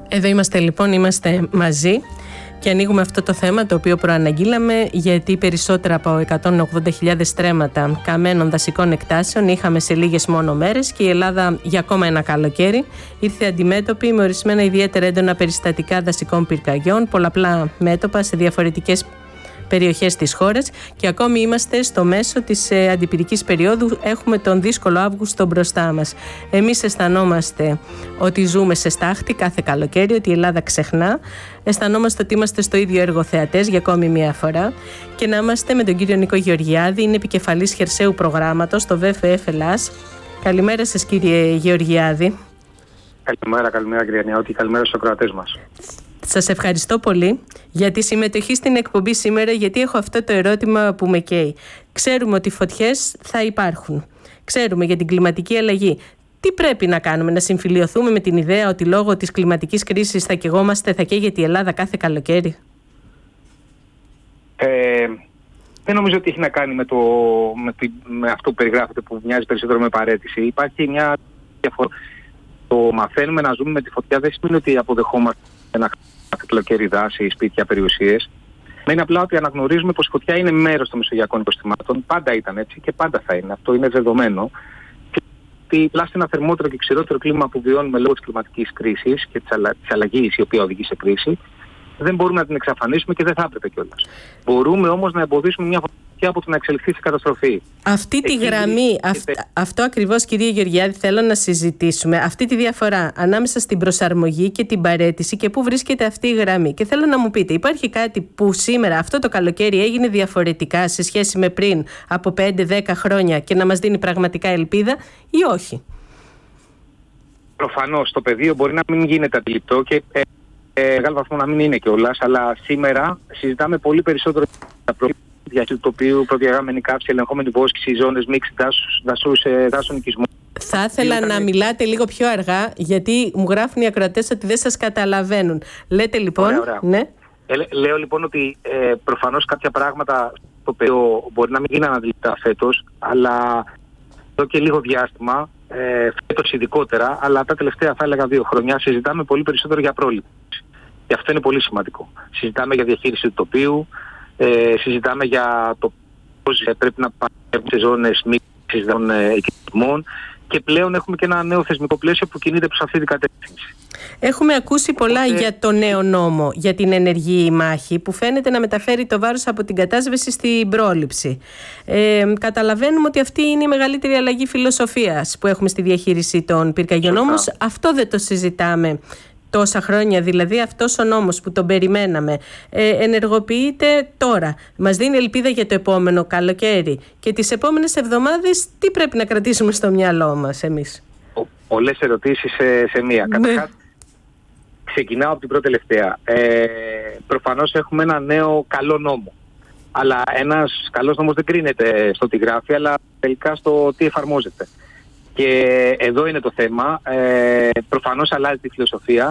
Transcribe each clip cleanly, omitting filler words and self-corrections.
Εδώ είμαστε λοιπόν, είμαστε μαζί και ανοίγουμε αυτό το θέμα το οποίο προαναγγείλαμε, γιατί περισσότερα από 180.000 στρέμματα καμένων δασικών εκτάσεων είχαμε σε λίγες μόνο μέρες και η Ελλάδα για ακόμα ένα καλοκαίρι ήρθε αντιμέτωπη με ορισμένα ιδιαίτερα έντονα περιστατικά δασικών πυρκαγιών, πολλαπλά μέτωπα σε διαφορετικές περιοχές της χώρας και ακόμη είμαστε στο μέσο της αντιπυρικής περίοδου, έχουμε τον δύσκολο Αύγουστο μπροστά μας. Εμείς αισθανόμαστε ότι ζούμε σε στάχτη κάθε καλοκαίρι, ότι η Ελλάδα ξεχνά. Αισθανόμαστε ότι είμαστε στο ίδιο έργο θεατές για ακόμη μια φορά και να είμαστε με τον κύριο Νίκο Γεωργιάδη, είναι επικεφαλής χερσαίου προγράμματος στο ΒΦΕ Ελλάς. Καλημέρα σας κύριε Γεωργιάδη. Καλημέρα κυρία Νιάωτη, καλημέρα στους ακροατές μας. Σας ευχαριστώ πολύ για τη συμμετοχή στην εκπομπή σήμερα, γιατί έχω αυτό το ερώτημα που με καίει. Ξέρουμε ότι φωτιές θα υπάρχουν. Ξέρουμε για την κλιματική αλλαγή. Τι πρέπει να κάνουμε, να συμφιλιωθούμε με την ιδέα ότι λόγω της κλιματικής κρίσης θα καίγεται η Ελλάδα κάθε καλοκαίρι? Δεν νομίζω ότι έχει να κάνει με αυτό που περιγράφεται, που μοιάζει περισσότερο με παρέτηση. Υπάρχει μια διαφορά. Το μαθαίνουμε να ζούμε με τη φωτιά δεν σημαίνει ότι αποδεχόμαστε ένα καλοκαίρι δάση, σπίτια, περιουσίες. Είναι απλά ότι αναγνωρίζουμε πως η φωτιά είναι μέρος των μεσογειακών οικοσυστημάτων. Πάντα ήταν έτσι και πάντα θα είναι. Αυτό είναι δεδομένο. Και ότι τουλάχιστον ένα θερμότερο και ξηρότερο κλίμα που βιώνουμε λόγω της κλιματικής κρίσης και της αλλαγής η οποία οδηγεί σε κρίση, δεν μπορούμε να την εξαφανίσουμε και δεν θα έπρεπε κιόλας. Μπορούμε όμως να εμποδίσουμε μια φωτιά από το να εξελιχθεί σε καταστροφή. Αυτή τη γραμμή, αυτό ακριβώς κύριε Γεωργιάδη θέλω να συζητήσουμε. Αυτή τη διαφορά ανάμεσα στην προσαρμογή και την παρέτηση και πού βρίσκεται αυτή η γραμμή. Και θέλω να μου πείτε, υπάρχει κάτι που σήμερα αυτό το καλοκαίρι έγινε διαφορετικά σε σχέση με πριν από 5-10 χρόνια και να μας δίνει πραγματικά ελπίδα ή όχι? Προφανώς το πεδίο μπορεί να μην γίνεται αντιληπτό και μεγάλο βαθμό να μην είναι κιόλας, αλλά σήμερα συζητάμε πολύ περισσότερο για προβλήματα διαχείριση του τοπίου, προδιαγραμμένη καύση, ελεγχόμενη βόσκηση, ζώνες μίξη δάσων οικισμού. Θα ήθελα να μιλάτε λίγο πιο αργά, γιατί μου γράφουν οι ακροατές ότι δεν σας καταλαβαίνουν. Λέτε λοιπόν. Ωραία. Ναι. Λέω λοιπόν ότι προφανώς κάποια πράγματα στο πεδίο μπορεί να μην γίνανε αντιληπτά φέτος, αλλά εδώ και λίγο διάστημα, φέτος ειδικότερα, αλλά τα τελευταία θα έλεγα 2 χρόνια, συζητάμε πολύ περισσότερο για πρόληψη. Και αυτό είναι πολύ σημαντικό. Συζητάμε για διαχείριση του τοπίου, συζητάμε για το πώς πρέπει να πάμε σε ζώνες μίξης των οικισμών και πλέον έχουμε και ένα νέο θεσμικό πλαίσιο που κινείται προς αυτή την κατεύθυνση. Έχουμε ακούσει πολλά για το νέο νόμο για την ενεργή μάχη που φαίνεται να μεταφέρει το βάρος από την κατάσβεση στην πρόληψη. Καταλαβαίνουμε ότι αυτή είναι η μεγαλύτερη αλλαγή φιλοσοφίας που έχουμε στη διαχείριση των πυρκαγιών. Όμως αυτό δεν το συζητάμε τόσα χρόνια, δηλαδή αυτός ο νόμος που τον περιμέναμε ενεργοποιείται τώρα. Μας δίνει ελπίδα για το επόμενο καλοκαίρι και τις επόμενες εβδομάδες. Τι πρέπει να κρατήσουμε στο μυαλό μας εμείς? Πολλές ερωτήσεις σε μία. Ναι. Καταρχάς, ξεκινάω από την πρώτη τελευταία. Προφανώς έχουμε ένα νέο καλό νόμο. Αλλά ένας καλός νόμος δεν κρίνεται στο τι γράφει, αλλά τελικά στο τι εφαρμόζεται. Και εδώ είναι το θέμα. Προφανώς αλλάζει τη φιλοσοφία.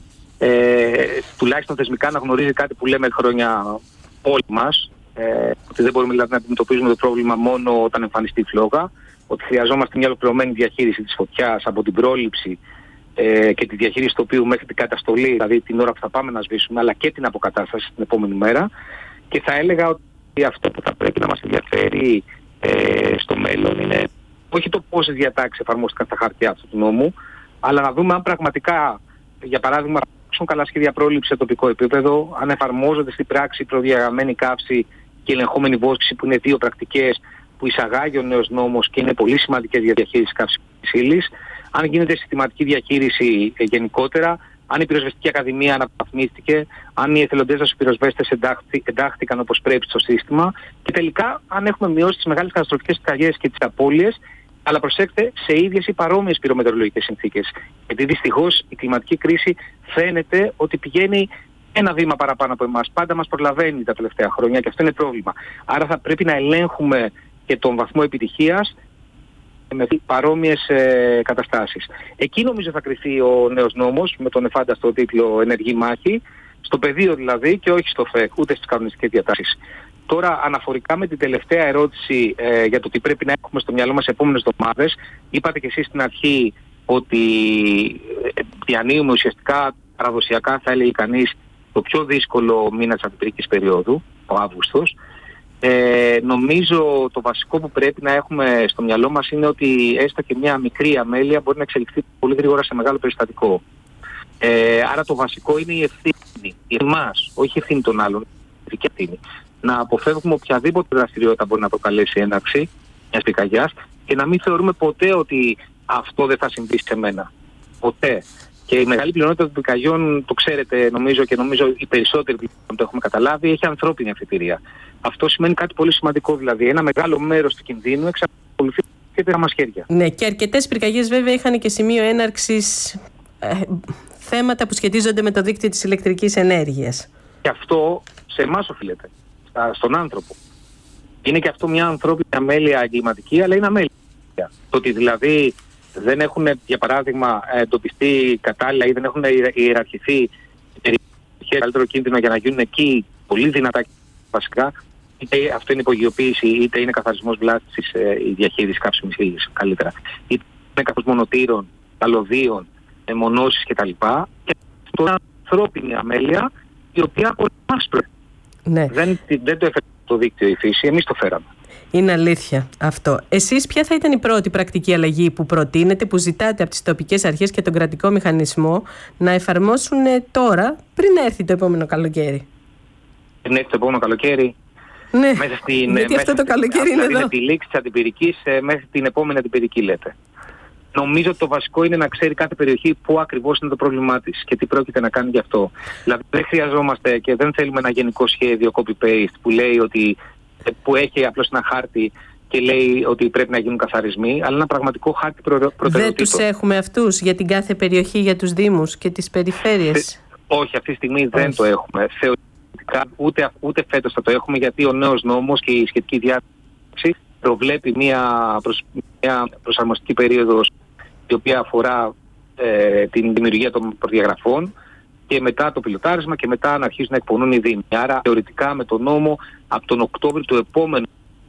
Τουλάχιστον θεσμικά αναγνωρίζει κάτι που λέμε χρόνια όλοι μας. Ότι δεν μπορούμε δηλαδή να αντιμετωπίζουμε το πρόβλημα μόνο όταν εμφανιστεί η φλόγα. Ότι χρειαζόμαστε μια ολοκληρωμένη διαχείριση της φωτιάς από την πρόληψη και τη διαχείριση του οποίου μέχρι την καταστολή, δηλαδή την ώρα που θα πάμε να σβήσουμε, αλλά και την αποκατάσταση την επόμενη μέρα. Και θα έλεγα ότι αυτό που θα πρέπει να μας ενδιαφέρει στο μέλλον είναι όχι το πόσες διατάξεις εφαρμόστηκαν στα χαρτιά αυτού του νόμου, αλλά να δούμε αν πραγματικά, για παράδειγμα, έχουν καλά σχέδια πρόληψη σε τοπικό επίπεδο, αν εφαρμόζονται στην πράξη προδιαγραμμένη καύση και ελεγχόμενη βόσκηση, που είναι 2 πρακτικές που εισαγάγει ο νέος νόμος και είναι πολύ σημαντικές για διαχείριση καύσης ύλης, αν γίνεται συστηματική διαχείριση γενικότερα, αν η πυροσβεστική ακαδημία αναβαθμίστηκε, αν οι εθελοντές δασοπυροσβέστες εντάχθηκαν όπως πρέπει στο σύστημα και τελικά αν έχουμε μειώσει τις μεγάλες καταστροφικές πυρκαγιές και τις απώλειες, αλλά προσέξτε, σε ίδιες ή παρόμοιες πυρομετεωρολογικές συνθήκες. Γιατί δυστυχώς η κλιματική κρίση φαίνεται ότι πηγαίνει ένα βήμα παραπάνω από εμάς. Πάντα μας προλαβαίνει τα τελευταία χρόνια και αυτό είναι πρόβλημα. Άρα θα πρέπει να ελέγχουμε και τον βαθμό επιτυχίας με παρόμοιες καταστάσεις. Εκεί νομίζω θα κρυφθεί ο νέος νόμος με τον εφάνταστο τίτλο «Ενεργή μάχη», στο πεδίο δηλαδή και όχι στο ΦΕΚ, ούτε στις κανονιστικές διατάξεις. Τώρα, αναφορικά με την τελευταία ερώτηση για το τι πρέπει να έχουμε στο μυαλό μας σε επόμενες εβδομάδες, είπατε και εσείς στην αρχή ότι διανύουμε ουσιαστικά παραδοσιακά θα έλεγε κανείς το πιο δύσκολο μήνα της αντιπυρικής περίοδου, ο Αύγουστος. Νομίζω το βασικό που πρέπει να έχουμε στο μυαλό μας είναι ότι έστω και μια μικρή αμέλεια μπορεί να εξελιχθεί πολύ γρήγορα σε μεγάλο περιστατικό. Άρα το βασικό είναι η ευθύνη εμάς, όχι η ευθύνη των άλλων, η ευθύνη. Να αποφεύγουμε οποιαδήποτε δραστηριότητα μπορεί να προκαλέσει έναρξη μιας πυρκαγιάς και να μην θεωρούμε ποτέ ότι αυτό δεν θα συμβεί σε μένα. Ποτέ. Και η μεγάλη πλειονότητα των πυρκαγιών, το ξέρετε νομίζω και νομίζω οι περισσότεροι που το έχουμε καταλάβει, έχει ανθρώπινη αφετηρία. Αυτό σημαίνει κάτι πολύ σημαντικό, δηλαδή ένα μεγάλο μέρος του κινδύνου εξακολουθεί στα μας χέρια. Ναι, και αρκετές πυρκαγιές βέβαια είχαν και σημείο έναρξης θέματα που σχετίζονται με το δίκτυο της ηλεκτρικής ενέργειας. Και αυτό σε εμάς οφείλεται, στον άνθρωπο. Είναι και αυτό μια ανθρώπινη αμέλεια εγκληματική, αλλά είναι αμέλεια. Το ότι δηλαδή δεν έχουν, για παράδειγμα, εντοπιστεί κατάλληλα ή δεν έχουν ιεραρχηθεί περιοχές καλύτερο κίνδυνο για να γίνουν εκεί πολύ δυνατά βασικά, είτε αυτό είναι υπογειοποίηση, είτε είναι καθαρισμός βλάστησης, η διαχείριση καύσιμης ύλης καλύτερα, είτε είναι καθώς μονοτήρων, καλωδίων, μονώσεις κτλ. Και αυτό είναι ανθρώπινη αμέλεια, η οποία από εμάς πρέπει. Ναι. Δεν το έφερε το δίκτυο η φύση, εμείς το φέραμε. Είναι αλήθεια αυτό. Εσείς ποια θα ήταν η πρώτη πρακτική αλλαγή που προτείνετε, που ζητάτε από τις τοπικές αρχές και τον κρατικό μηχανισμό να εφαρμόσουν τώρα, πριν έρθει το επόμενο καλοκαίρι? Πριν έρθει το επόμενο καλοκαίρι. Ναι, γιατί αυτό το καλοκαίρι είναι εδώ. Με τη λήξη της αντιπυρικής μέχρι την επόμενη αντιπυρική λέτε. Νομίζω ότι το βασικό είναι να ξέρει κάθε περιοχή πού ακριβώς είναι το πρόβλημά της και τι πρόκειται να κάνει γι' αυτό. Δηλαδή δεν χρειαζόμαστε και δεν θέλουμε ένα γενικό σχέδιο copy-paste που λέει ότι που έχει απλώς ένα χάρτη και λέει ότι πρέπει να γίνουν καθαρισμοί, αλλά ένα πραγματικό χάρτη προτεραιοτήτων. Δεν τους έχουμε αυτούς για την κάθε περιοχή, για τους δήμους και τις περιφέρειες? Όχι, αυτή τη στιγμή δεν το έχουμε. Θεωρητικά ούτε φέτος θα το έχουμε, γιατί ο νέος νόμος και η σχετική διάταξη προβλέπει μια προσαρμοστική περίοδος η οποία αφορά την δημιουργία των προδιαγραφών και μετά το πιλοτάρισμα και μετά να αρχίσουν να εκπονούν οι δήμοι. Άρα θεωρητικά με τον νόμο από τον Οκτώβριο του επόμενου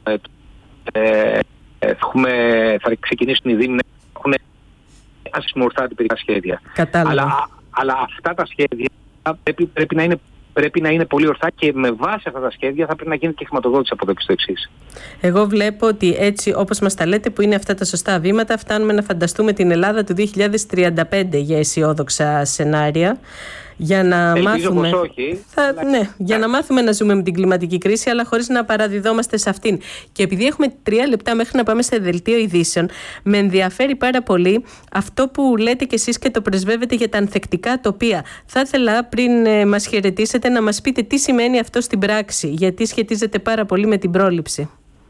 θα ξεκινήσουν οι δήμοι να έχουν ασυμμορφά αντιπυρικά σχέδια. Αλλά αυτά τα σχέδια πρέπει να είναι πολύ ορθά και με βάση αυτά τα σχέδια θα πρέπει να γίνει και χρηματοδότηση από εδώ και στο εξής. Εγώ βλέπω ότι έτσι όπως μας τα λέτε, που είναι αυτά τα σωστά βήματα, φτάνουμε να φανταστούμε την Ελλάδα του 2035 για αισιόδοξα σενάρια. Για να μάθουμε, πως όχι, για να μάθουμε να ζούμε με την κλιματική κρίση, αλλά χωρίς να παραδιδόμαστε σε αυτήν. Και επειδή έχουμε 3 λεπτά μέχρι να πάμε σε δελτίο ειδήσεων, με ενδιαφέρει πάρα πολύ αυτό που λέτε κι εσείς και το πρεσβεύετε για τα ανθεκτικά τοπία. Θα ήθελα πριν μας χαιρετήσετε να μας πείτε τι σημαίνει αυτό στην πράξη, γιατί σχετίζεται πάρα πολύ με την πρόληψη.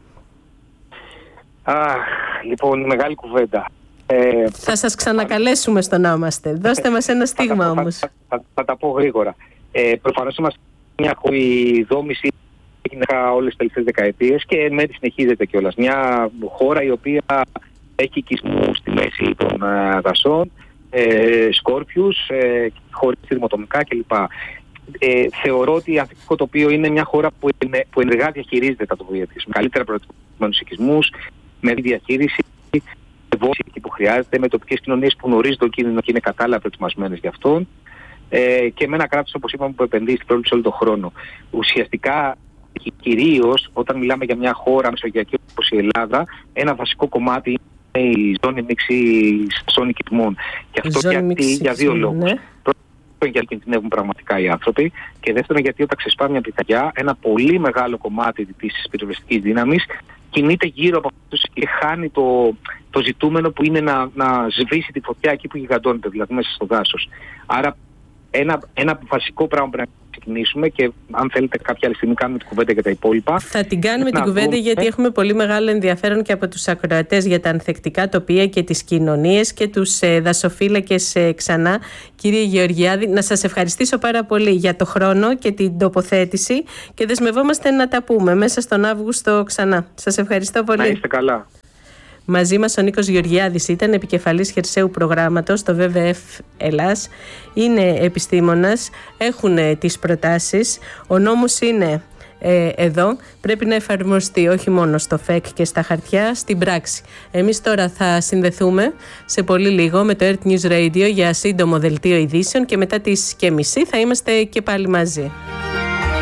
Λοιπόν, μεγάλη κουβέντα. Θα σας ξανακαλέσουμε στο να είμαστε. Δώστε μας ένα στίγμα όμως. Θα τα πω γρήγορα. Προφανώς είμαστε μια χώρη δόμηση έγινε όλες τις τελευταίες δεκαετίες και εν μέρει συνεχίζεται κιόλας. Μια χώρα η οποία έχει οικισμούς στη μέση των δασών, σκόρπιους, χωρίς δημοτομικά κλπ. Θεωρώ ότι η ανθεκτικό τοπίο είναι μια χώρα που ενεργά διαχειρίζεται τα τοπία της. Με καλύτερα προετοιμασμένους οικισμούς, με διαχείριση, εκεί που χρειάζεται, με τοπικές κοινωνίες που γνωρίζουν τον κίνδυνο και είναι κατάλληλα προετοιμασμένες γι' αυτόν, και με ένα κράτος, όπως είπαμε, που επενδύει στην πρόληψη όλο τον χρόνο. Ουσιαστικά, κυρίως όταν μιλάμε για μια χώρα μεσογειακή όπως η Ελλάδα, ένα βασικό κομμάτι είναι η ζώνη μίξης ζώνη κοιτμών. Και αυτό για δύο λόγους. Ναι. Πρώτον, γιατί κινδυνεύουν πραγματικά οι άνθρωποι, και δεύτερον, γιατί όταν ξεσπά μια πυρκαγιά, ένα πολύ μεγάλο κομμάτι της πυροσβεστικής δύναμης κινείται γύρω από αυτούς και χάνει το ζητούμενο που είναι να σβήσει τη φωτιά εκεί που γιγαντώνεται, δηλαδή μέσα στο δάσος. Άρα ένα βασικό πράγμα που πρέπει να ξεκινήσουμε, και αν θέλετε κάποια άλλη στιγμή κάνουμε την κουβέντα για τα υπόλοιπα. Θα την κάνουμε την κουβέντα, γιατί έχουμε πολύ μεγάλο ενδιαφέρον και από τους ακροατές για τα ανθεκτικά τοπία και τις κοινωνίες και τους δασοφύλακες ξανά. Κύριε Γεωργιάδη, να σας ευχαριστήσω πάρα πολύ για το χρόνο και την τοποθέτηση και δεσμευόμαστε να τα πούμε μέσα στον Αύγουστο ξανά. Σας ευχαριστώ πολύ. Να είστε καλά. Μαζί μας ο Νίκος Γεωργιάδης ήταν επικεφαλής χερσαίου προγράμματος στο WWF Ελλάς. Είναι επιστήμονας, έχουν τις προτάσεις. Ο νόμος είναι εδώ πρέπει να εφαρμοστεί όχι μόνο στο ΦΕΚ και στα χαρτιά, στην πράξη. Εμείς τώρα θα συνδεθούμε σε πολύ λίγο με το Earth News Radio για σύντομο δελτίο ειδήσεων και μετά τις 9:30 θα είμαστε και πάλι μαζί.